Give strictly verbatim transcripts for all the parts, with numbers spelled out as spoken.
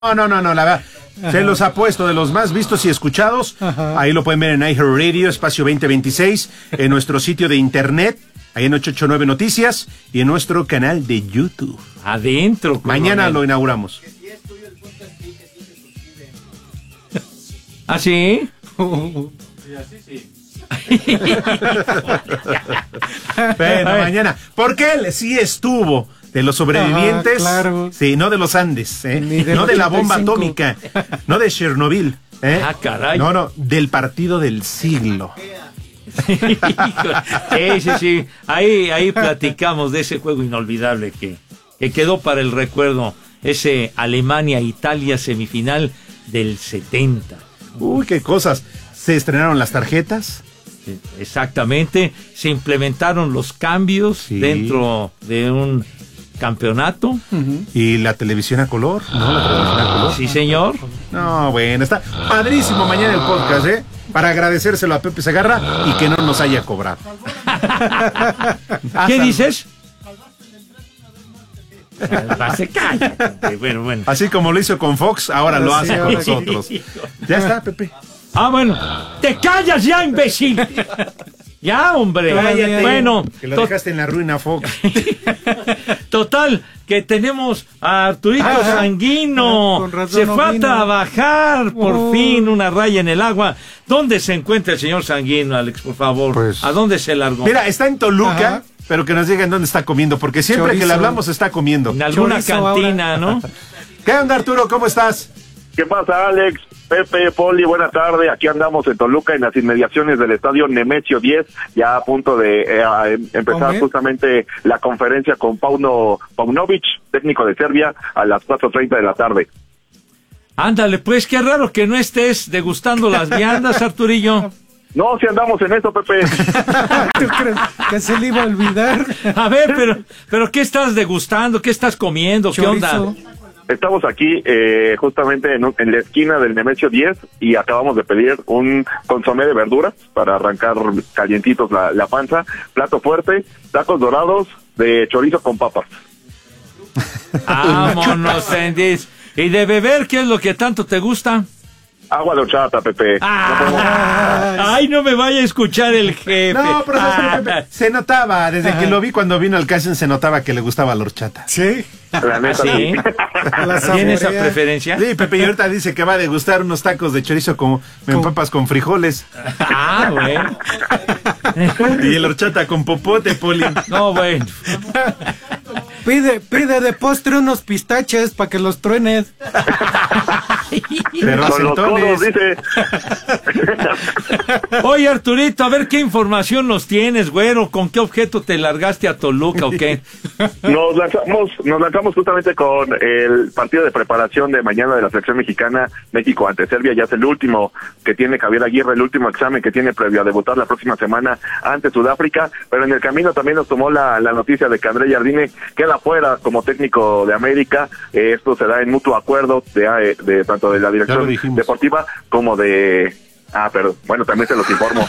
No, no, no, no, la verdad. Ajá. Se los ha puesto de los más vistos y escuchados. Ajá. Ahí lo pueden ver en iHeartRadio, espacio veinte veintiséis, en nuestro sitio de internet, ahí en ocho ocho nueve Noticias, y en nuestro canal de YouTube. Adentro. Mañana lo inauguramos. ¿Ah, sí? Sí, así sí. Bueno, mañana. Porque él sí estuvo de los sobrevivientes. Ajá, claro. Sí, no de los Andes, ¿eh? De no de la bomba atómica, no de Chernobyl, ¿eh? Ah, caray. No, no, del partido del siglo. Sí, sí, sí. Ahí, ahí platicamos de ese juego inolvidable que, que quedó para el recuerdo. Ese Alemania-Italia semifinal del setenta. Uy, qué cosas. Se estrenaron las tarjetas. Exactamente. Se implementaron los cambios sí. dentro de un campeonato. Uh-huh. Y la televisión a color. ¿No? La televisión a color. Sí, señor. No, bueno, está padrísimo mañana el podcast, ¿eh? Para agradecérselo a Pepe Segarra y que no nos haya cobrado. ¿Qué dices? Se calla. Bueno, bueno. Así como lo hizo con Fox, ahora lo hace con nosotros. Ya está, Pepe. Ah, bueno. ¡Te callas ya, imbécil! Ya, hombre. Cállate. Bueno. Que lo dejaste en la ruina, Fox. Total, que tenemos a Arturito ah, Sanguino. Ah, se no fue vino. a trabajar, por uh. fin, una raya en el agua. ¿Dónde se encuentra el señor Sanguino, Alex, por favor? Pues, ¿a dónde se largó? Mira, está en Toluca. Ajá. Pero que nos digan dónde está comiendo, porque siempre Chorizo. que le hablamos está comiendo. En alguna Chorizo cantina, ahora. ¿no? ¿Qué onda, Arturo? ¿Cómo estás? ¿Qué pasa, Alex? Pepe, Poli, buena tarde. Aquí andamos en Toluca, en las inmediaciones del estadio Nemesio diez, ya a punto de eh, empezar ¿Cómo? justamente la conferencia con Pauno Paunovic, técnico de Serbia, a las cuatro treinta de la tarde. Ándale, pues, qué raro que no estés degustando las viandas, Arturillo. No, si andamos en eso, Pepe. ¿Tú crees que se le iba a olvidar? A ver, pero, pero ¿qué estás degustando? ¿Qué estás comiendo? ¿Qué Chorizo. onda? Estamos aquí eh, justamente en, un, en la esquina del Nemesio diez y acabamos de pedir un consomé de verduras para arrancar calientitos la, la panza, plato fuerte, tacos dorados de chorizo con papas. Vámonos, Sendis. ¿Y de beber qué es lo que tanto te gusta? Agua de horchata, Pepe. Ah, no ay, no me vaya a escuchar el jefe. No, pero ah. Pepe, se notaba, desde Ajá. que lo vi cuando vino al casting, se notaba que le gustaba la horchata. Sí. La neta, ¿Sí? ¿Tiene esa preferencia? Sí, Pepe, y ahorita dice que va a degustar unos tacos de chorizo como con papas con frijoles. Ah, bueno. Y el horchata con popote, Poli. No, bueno. Pide, pide de postre unos pistaches para que los truenes. Pero con los codos, dice. Oye, Arturito, a ver qué información nos tienes, güero. ¿Con qué objeto te largaste a Toluca o qué? Nos lanzamos, nos lanzamos justamente con el partido de preparación de mañana de la selección mexicana, México ante Serbia. Ya es el último que tiene Javier Aguirre, el último examen que tiene previo a debutar la próxima semana ante Sudáfrica. Pero en el camino también nos tomó la, la noticia de que André Jardine queda fuera como técnico de América. Eh, esto se da en mutuo acuerdo de, de, de tanto de la dirección deportiva como de... Ah, pero bueno, también se los informo.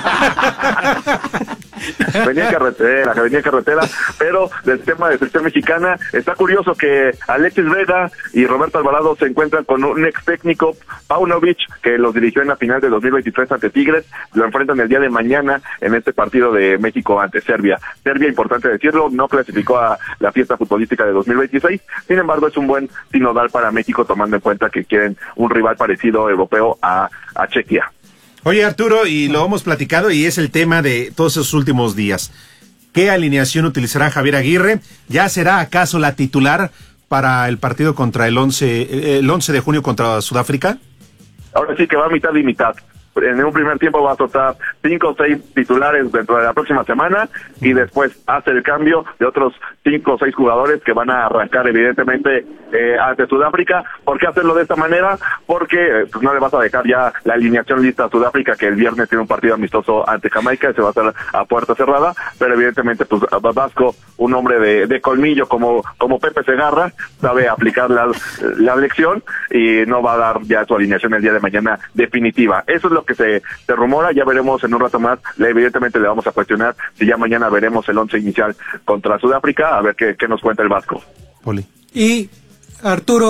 venía carretera, venía carretera, pero del tema de selección mexicana, está curioso que Alexis Vega y Roberto Alvarado se encuentran con un ex técnico, Paunovic, que los dirigió en la final de dos mil veintitrés ante Tigres, lo enfrentan el día de mañana en este partido de México ante Serbia. Serbia, importante decirlo, no clasificó a la fiesta futbolística de dos mil veintiséis, sin embargo es un buen sinodal para México, tomando en cuenta que quieren un rival parecido europeo a, a Chequia. Oye, Arturo, y lo hemos platicado y es el tema de todos esos últimos días. ¿Qué alineación utilizará Javier Aguirre? ¿Ya será acaso la titular para el partido contra el once, el once de junio contra Sudáfrica? Ahora sí que va a mitad y mitad. En un primer tiempo va a soltar cinco o seis titulares dentro de la próxima semana y después hace el cambio de otros cinco o seis jugadores que van a arrancar evidentemente eh, ante Sudáfrica. ¿Por qué hacerlo de esta manera? Porque eh, pues no le vas a dejar ya la alineación lista a Sudáfrica, que el viernes tiene un partido amistoso ante Jamaica y se va a hacer a puerta cerrada, pero evidentemente pues Vasco, un hombre de, de colmillo como como Pepe Segarra, sabe aplicar la, la lección y no va a dar ya su alineación el día de mañana definitiva. Eso es lo que se, se rumora, ya veremos en un rato más, le, evidentemente le vamos a cuestionar si ya mañana veremos el once inicial contra Sudáfrica, a ver qué, qué nos cuenta el Vasco. Poli. Y Arturo,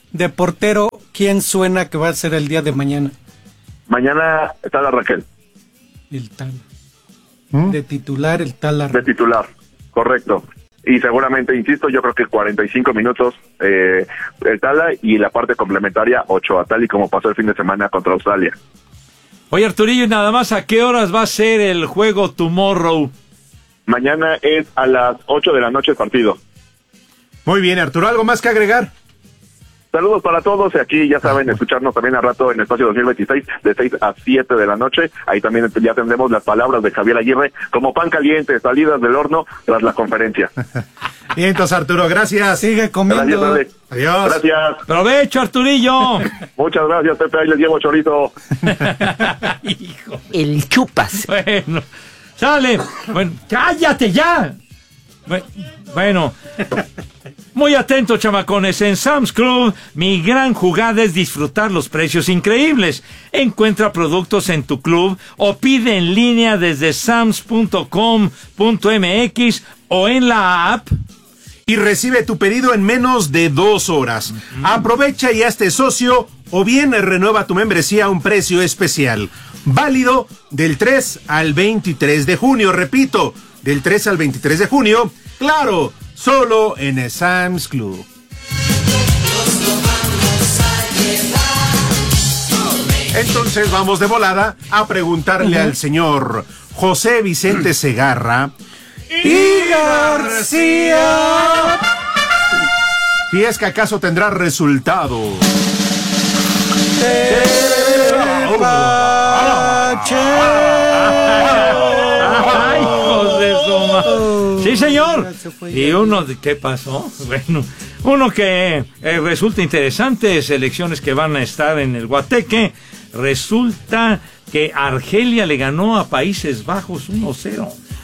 de portero, ¿quién suena que va a ser el día de mañana? Mañana está la Raquel. El Tala. ¿Mm? De titular, el Tala. De titular, correcto. Y seguramente, insisto, yo creo que cuarenta y cinco minutos eh, el Tala y la parte complementaria Ochoa, tal y como pasó el fin de semana contra Australia. Oye, Arturillo, y nada más, ¿a qué horas va a ser el juego Tomorrow? Mañana es a las ocho de la noche el partido. Muy bien, Arturo, ¿algo más que agregar? Saludos para todos, y aquí ya saben, escucharnos también a rato en Espacio dos mil veintiséis, de seis a siete de la noche. Ahí también ya tendremos las palabras de Javier Aguirre, como pan caliente, salidas del horno tras la conferencia. Bien, entonces, Arturo, gracias. Sigue comiendo. Gracias, Alex. Adiós. Gracias. ¡Provecho, Arturillo! Muchas gracias, Pepe, ahí les llevo chorizo. Hijo. El chupas. Bueno, sale. Bueno, cállate ya. Bueno, muy atentos, chamacones. En Sam's Club, mi gran jugada es disfrutar los precios increíbles. Encuentra productos en tu club o pide en línea desde sams punto com punto m x o en la app. Y recibe tu pedido en menos de dos horas. Uh-huh. Aprovecha y hazte socio o bien renueva tu membresía a un precio especial. Válido del tres al veintitrés de junio. Repito, del tres al veintitrés de junio. Claro, solo en el Sam's Club. Entonces vamos de volada a preguntarle uh-huh. al señor José Vicente Segarra y García, si es que acaso tendrá resultado. ¡Ay, hijos de suma! Sí, señor. Y uno, ¿qué pasó? Bueno, uno que eh, resulta interesante, selecciones que van a estar en el Guateque. Resulta que Argelia le ganó a Países Bajos uno cero.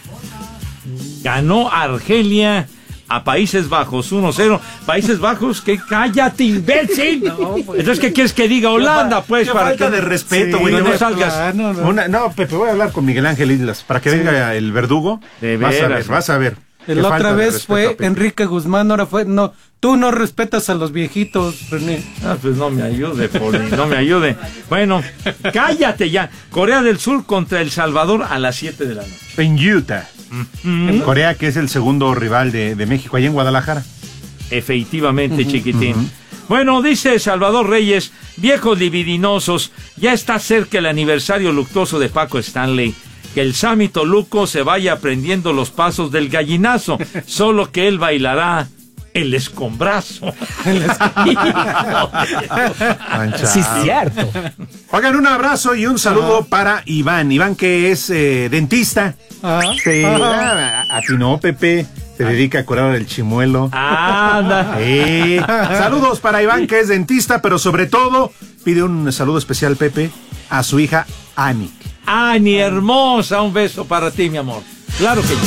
Ganó Argelia a Países Bajos uno cero. Países Bajos, que cállate, imbécil. No, pues, entonces, ¿qué quieres que diga? Holanda, pues. Qué para falta que... de respeto, güey. Sí, no, no salgas. Claro, no, no. Una, no, Pepe, voy a hablar con Miguel Ángel Islas para que sí. venga el verdugo. De vas veras, a ver, vas a ver. La otra vez fue Enrique Guzmán, ahora fue, no, tú no respetas a los viejitos, René. Ah, pues no me ayude, Poli, no me ayude. Bueno, cállate ya. Corea del Sur contra El Salvador a las siete de la noche. En Utah. Mm-hmm. En Corea, que es el segundo rival de, de México, allá en Guadalajara. Efectivamente, uh-huh. chiquitín. Uh-huh. Bueno, dice Salvador Reyes, viejos libidinosos, ya está cerca el aniversario luctuoso de Paco Stanley. Que el Sammy Toluco se vaya aprendiendo los pasos del gallinazo, solo que él bailará el escombrazo. El escombrazo. Sí, es cierto. Oigan, un abrazo y un saludo ah. para Iván. Iván, que es eh, dentista. Ah. Sí. Ah. A ti no, Pepe. Se dedica a curar el chimuelo. ¡Anda! Sí. Saludos para Iván, que es dentista, pero sobre todo pide un saludo especial, Pepe, a su hija Ani. Ani, hermosa, un beso para ti, mi amor. Claro que sí.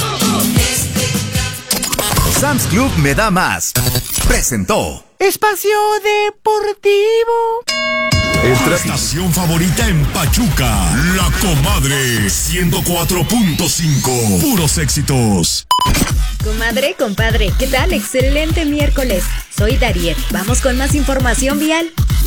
Sam's Club me da más. Presentó Espacio Deportivo. Nuestra estación favorita en Pachuca, La Comadre, ciento cuatro punto cinco. Puros éxitos. Comadre, compadre, ¿qué tal? Excelente miércoles. Soy Dariet. Vamos con más información vial.